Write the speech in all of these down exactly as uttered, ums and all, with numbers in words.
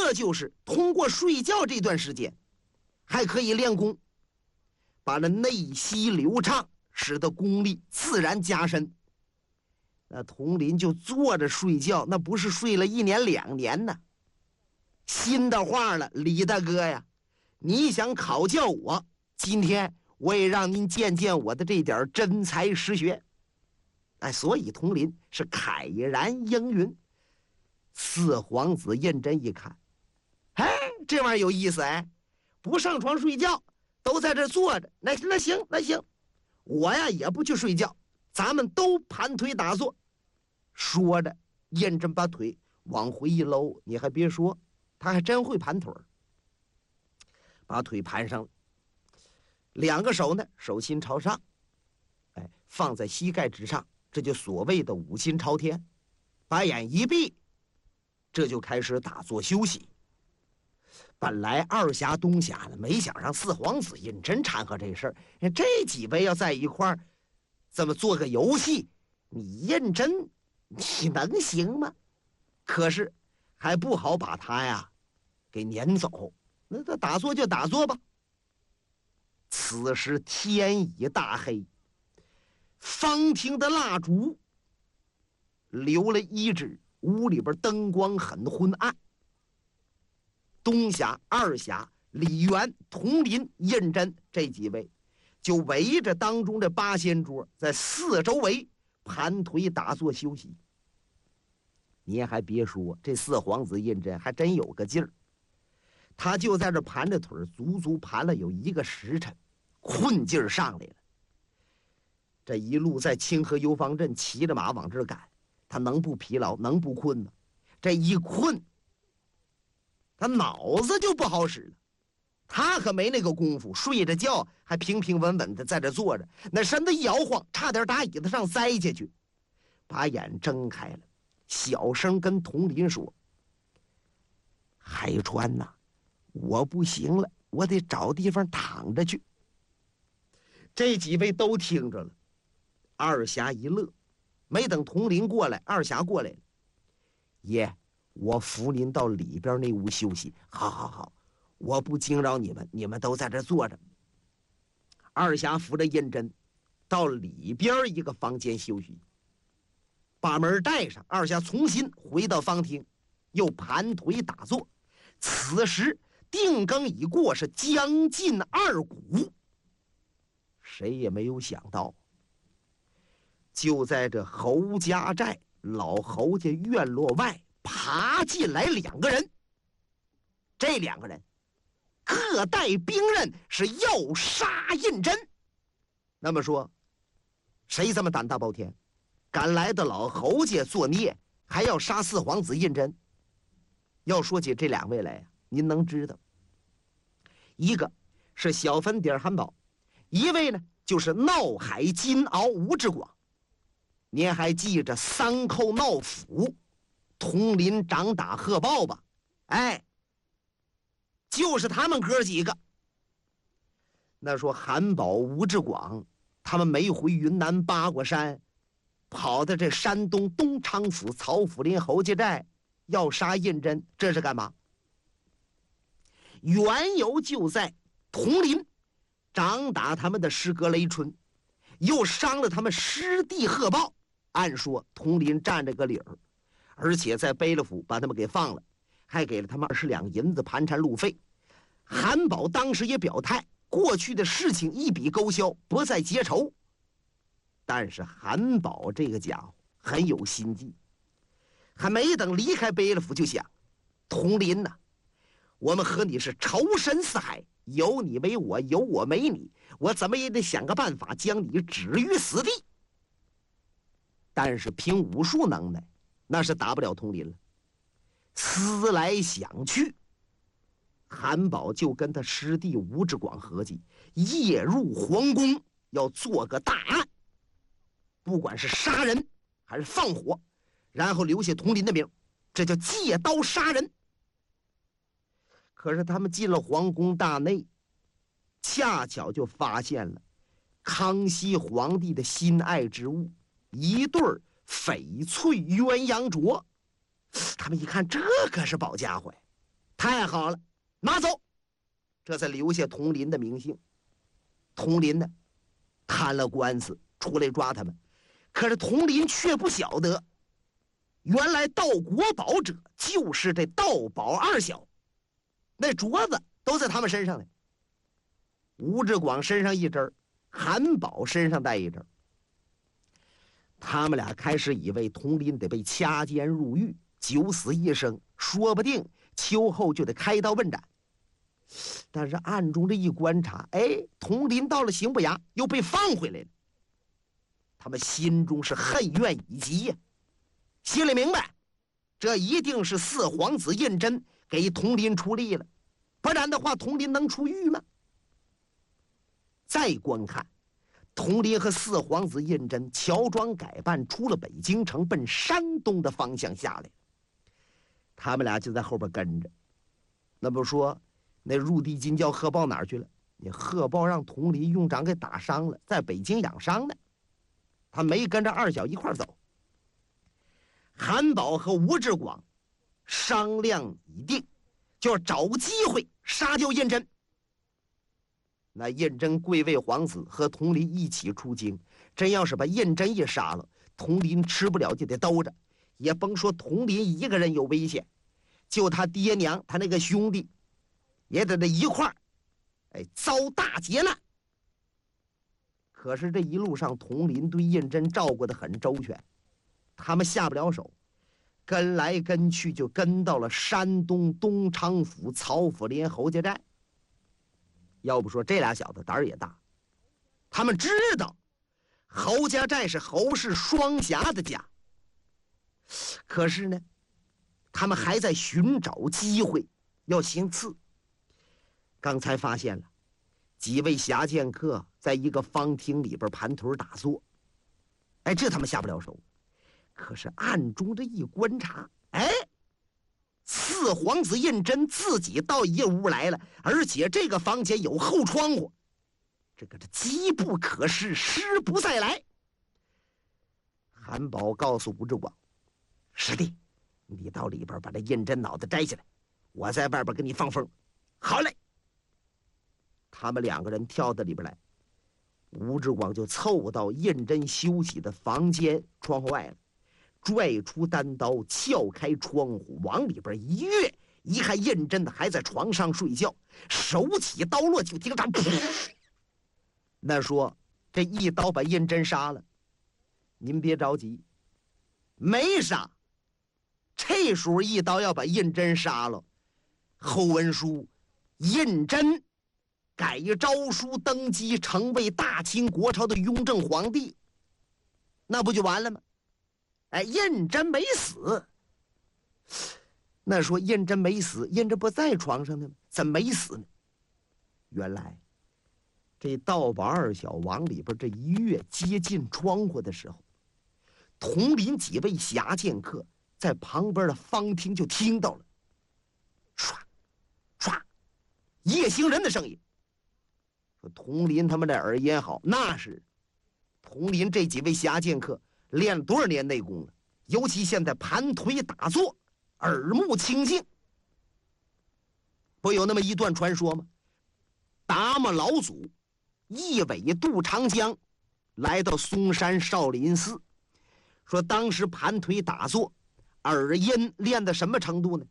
这就是通过睡觉这段时间，还可以练功，把那内息流畅，使得功力自然加深。那佟林就坐着睡觉，那不是睡了一年两年呢。心的话了，李大哥呀，你想考教我，今天我也让您见见我的这点真才实学。哎，所以佟林是慨然应允。四皇子胤禛一看，哎，这玩意儿有意思哎，不上床睡觉，都在这坐着，那那行那行，我呀也不去睡觉，咱们都盘腿打坐。说着，胤禛把腿往回一搂，你还别说，他还真会盘腿，把腿盘上了，两个手呢手心朝上，哎，放在膝盖之上，这就所谓的五心朝天，把眼一闭，这就开始打坐休息。本来二侠东侠呢，没想让四皇子胤禛掺和这事儿，这几位要在一块儿，这么做个游戏，你胤禛你能行吗？可是还不好把他呀给撵走，那他打坐就打坐吧。此时天已大黑，方厅的蜡烛留了一支，屋里边灯光很昏暗。东侠、二侠、李渊、佟林、胤禛这几位就围着当中的八仙桌，在四周围盘腿打坐休息。你还别说，这四皇子胤禛还真有个劲儿，他就在这盘着腿，足足盘了有一个时辰，困劲儿上来了。这一路在清河游方阵骑着马往这儿赶，他能不疲劳，能不困吗？这一困，他脑子就不好使了。他可没那个功夫，睡着觉还平平稳稳的在这坐着，那身子一摇晃，差点打椅子上栽下去。把眼睁开了，小声跟佟林说：“海川呐，我不行了，我得找地方躺着去。”这几位都听着了。二侠一乐，没等佟林过来，二侠过来了：“爷，我扶您到里边那屋休息。”“好好好，我不惊扰你们，你们都在这坐着。”二侠扶着胤禛到里边一个房间休息，把门带上。二侠重新回到方厅，又盘腿打坐。此时定更已过，是将近二鼓。谁也没有想到，就在这侯家寨老侯家院落外爬进来两个人。这两个人各带兵刃，是要杀胤禛。那么说，谁这么胆大包天，敢来到老侯家作孽，还要杀四皇子胤禛？要说起这两位来呀，您能知道，一个是小粉底韩宝，一位呢就是闹海金鳌吴志广。您还记着三寇闹府，佟林掌打贺豹吧？哎，就是他们哥几个。那说韩宝、吴志广，他们没回云南八卦山，跑到这山东东昌府曹府林侯家寨，要杀胤禛，这是干嘛？缘由就在佟林掌打他们的师哥雷春，又伤了他们师弟贺豹。按说佟林占着个理儿，而且在贝勒府把他们给放了，还给了他们二十两银子盘缠路费。韩宝当时也表态，过去的事情一笔勾销，不再结仇。但是韩宝这个家伙很有心计，还没等离开贝勒府就想：佟林呐、啊，我们和你是仇深似海，有你没我，有我没你，我怎么也得想个办法将你置于死地。但是凭武术能耐，那是打不了佟林了。思来想去，韩宝就跟他师弟吴志广合计，夜入皇宫，要做个大案，不管是杀人还是放火，然后留下佟林的名，这叫借刀杀人。可是他们进了皇宫大内，恰巧就发现了康熙皇帝的心爱之物，一对翡翠鸳鸯镯。他们一看，这可是宝家伙呀， 太好了，拿走。这才留下佟林的名姓。佟林呢，摊了官司出来抓他们，可是佟林却不晓得，原来盗国宝者就是这盗宝二小，那镯子都在他们身上呢。吴志广身上一针，韩宝身上带一针。他们俩开始以为佟林得被掐奸入狱，九死一生，说不定秋后就得开刀问斩。但是暗中这一观察，哎，佟林到了刑部衙又被放回来了。他们心中是恨怨已极呀，心里明白，这一定是四皇子胤禛给佟林出力了，不然的话，佟林能出狱吗？再观看，佟林和四皇子胤禛乔装改扮出了北京城，奔山东的方向下来。他们俩就在后边跟着。那不说那入地金叫贺豹哪儿去了？你贺豹让佟林用掌给打伤了，在北京养伤呢，他没跟着二小一块走。韩宝和吴志广商量已定，就要找机会杀掉胤禛。那胤禛贵为皇子，和佟林一起出京，真要是把胤禛一杀了，佟林吃不了就得兜着，也甭说佟林一个人有危险，就他爹娘他那个兄弟也得在一块儿，哎，遭大劫难。可是这一路上佟林对胤禛照顾得很周全，他们下不了手，跟来跟去就跟到了山东东昌府曹府连侯家寨。要不说这俩小子胆儿也大，他们知道侯家寨是侯氏双侠的家，可是呢，他们还在寻找机会要行刺。刚才发现了几位侠剑客在一个方厅里边盘腿打坐，哎，这他们下不了手。可是暗中这一观察，哎，四皇子胤禛自己到一屋来了，而且这个房间有后窗户，这个这机不可失，失不再来。韩宝告诉吴志广：“师弟，你到里边把这胤禛脑袋摘下来，我在外边给你放风。”好嘞。他们两个人跳到里边来，吴志广就凑到胤禛休息的房间窗户外了，拽出单刀，撬开窗户，往里边一跃，一看胤禛还在床上睡觉，手起刀落，就听着噗，那说这一刀把胤禛杀了。您别着急，没杀，这时候一刀要把胤禛杀了，后文书胤禛改诏书登基，成为大清国朝的雍正皇帝，那不就完了吗？哎，胤禛没死。那说胤禛没死，胤禛不在床上呢吗？怎么没死呢？原来这盗宝二小往里边这一跃，接近窗户的时候，佟林几位侠剑客在旁边的方厅就听到了唰唰夜行人的声音。说佟林他们的耳音好，那是佟林这几位侠剑客练了多少年内功了，尤其现在盘腿打坐，耳目清净。不有那么一段传说吗？达摩老祖一尾渡长江，来到嵩山少林寺，说当时盘腿打坐，耳音练到什么程度呢？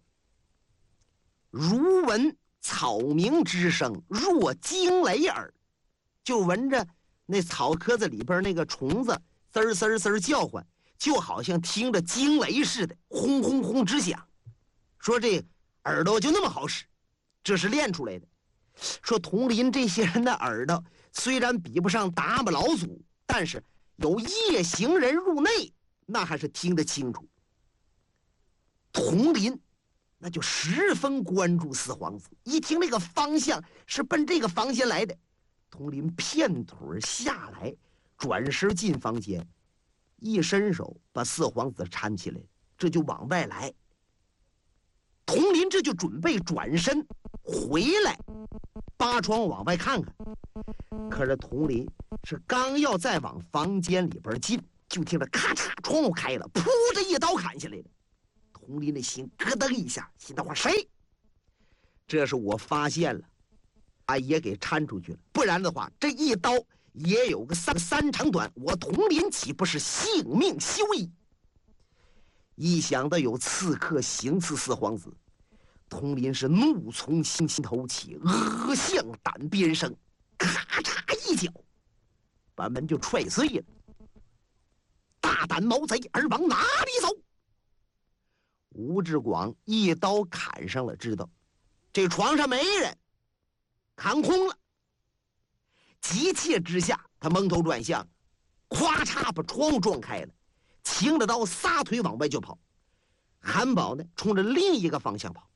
如闻草鸣之声，若惊雷耳，就闻着那草壳子里边那个虫子滋儿滋儿滋儿叫唤，就好像听着惊雷似的，轰轰轰直响。说这耳朵就那么好使，这是练出来的。说佟林这些人的耳朵虽然比不上达摩老祖，但是有夜行人入内，那还是听得清楚。佟林那就十分关注四皇子，一听那个方向是奔这个房间来的，佟林片腿下来，转身进房间，一伸手把四皇子搀起来，这就往外来。佟林这就准备转身回来，扒窗往外看看。可是佟林是刚要再往房间里边进，就听着咔嚓，窗户开了，噗，这一刀砍下来了。佟林的心咯噔一下，心的话谁？ 这是我发现了，啊，也给搀出去了。不然的话，这一刀也有个三三长短，我佟林岂不是性命休矣？一想到有刺客行刺四皇子，佟林是怒从心头起，恶向胆边生，咔嚓一脚把门就踹碎了。大胆毛贼，儿往哪里走？吴志广一刀砍上了，知道这床上没人，砍空了。急切之下，他蒙头转向，咵嚓把窗户撞开了，擎着刀撒腿往外就跑。韩宝呢，冲着另一个方向跑。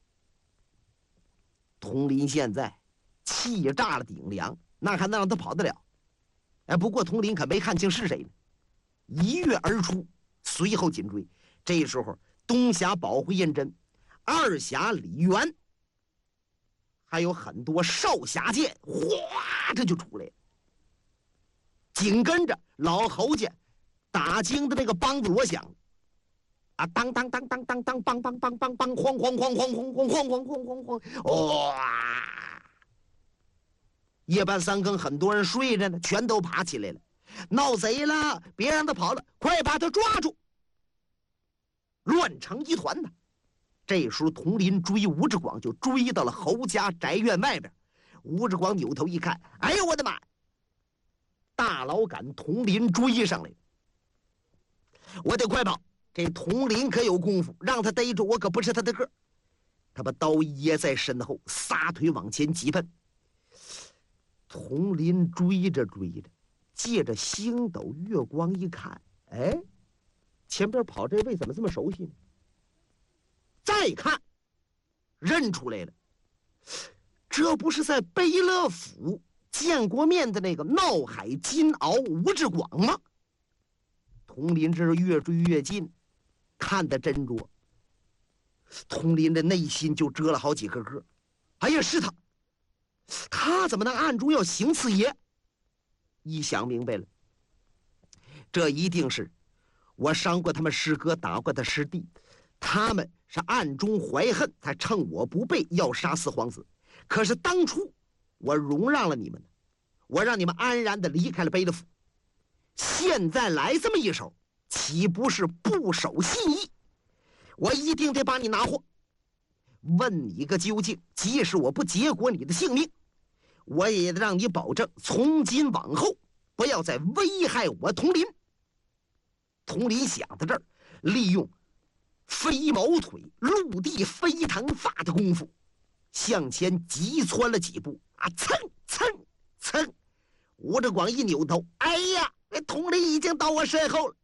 佟林现在气炸了顶梁，那还能让他跑得了？哎，不过佟林可没看清是谁呢，一跃而出，随后紧追。这时候，东峡保护胤禛，二峡李元，还有很多少侠剑，哗，这就出来了。紧跟着老侯家打更的那个梆子锣响，啊，当当当当当当，梆梆梆梆梆，哐哐哐哐哐哐哐哐哐哐哐，哇！夜半三更，很多人睡着呢，全都爬起来了。闹贼了，别让他跑了，快把他抓住！乱成一团呢。这时候，佟林追吴志广就追到了侯家宅院外边。吴志广扭头一看，哎呦我的妈！大老赶佟林追上来了，我得快跑。这佟林可有功夫，让他逮住我可不是他的个。他把刀掖在身后，撒腿往前急奔。佟林追着追着，借着星斗月光一看，哎，前边跑这位怎么这么熟悉呢？再看，认出来了，这不是在贝勒府见过面的那个闹海金鳌吴志广吗？佟林这是越追越近，看得真着，佟林的内心就折了好几个个。哎呀，是他，他怎么能暗中要行刺爷？一想明白了，这一定是我伤过他们师哥，打过他师弟，他们是暗中怀恨，才趁我不备要杀四皇子。可是当初我容让了你们，我让你们安然的离开了贝勒府，现在来这么一手，岂不是不守信义？我一定得把你拿获，问你个究竟。即使我不结果你的性命，我也得让你保证，从今往后不要再危害我佟林。佟林想到这儿，利用飞毛腿、陆地飞腾发的功夫，向前急窜了几步，啊，蹭蹭蹭！吴志广一扭头，哎呀，那佟林已经到我身后了。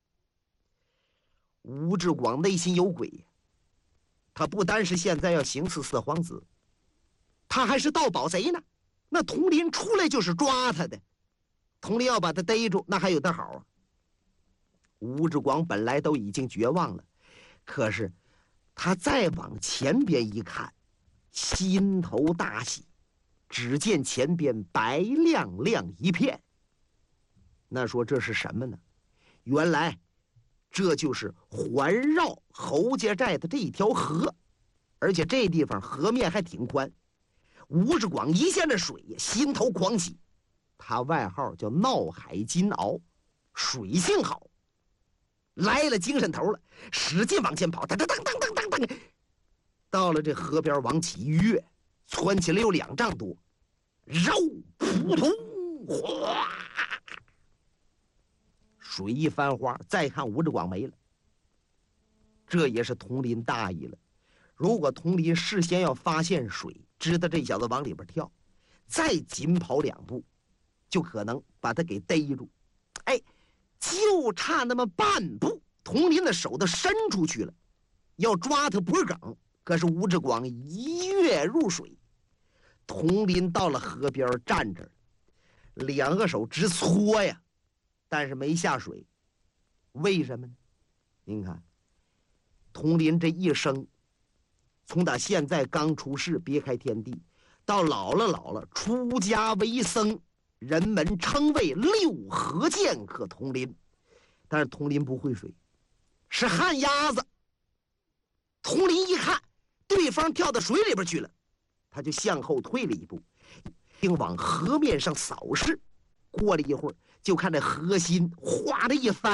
吴志广内心有鬼呀，他不单是现在要行刺四皇子，他还是盗宝贼呢。那佟林出来就是抓他的，佟林要把他逮住，那还有得好啊。吴志广本来都已经绝望了，可是他再往前边一看，心头大喜。只见前边白亮亮一片，那说这是什么呢？原来这就是环绕侯家寨的这一条河，而且这地方河面还挺宽。吴志广一见这水呀，心头狂喜，他外号叫闹海金鳌，水性好，来了精神头了，使劲往前跑，当当当当当当当，到了这河边往起一跃，窜起来有两丈多，绕扑通哗，水一翻花。再看吴志广没了，这也是佟林大意了。如果佟林事先要发现水，知道这小子往里边跳，再紧跑两步，就可能把他给逮住。哎，就差那么半步，佟林的手都伸出去了，要抓他脖梗。可是吴志广一跃入水，佟林到了河边站着，两个手直搓呀，但是没下水。为什么呢？您看，佟林这一生，从打现在刚出世别开天地，到老了老了出家为僧，人们称为六合剑客佟林。但是佟林不会水，是旱鸭子。佟林一看对方跳到水里边去了， 他就向后退了一步，并往河面上扫视。过了一会儿，就看这河心哗的一翻。